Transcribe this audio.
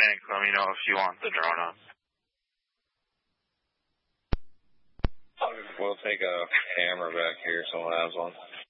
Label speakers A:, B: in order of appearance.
A: Thanks. Let me know if you want the drone up.
B: We'll take a camera back here. Someone has one.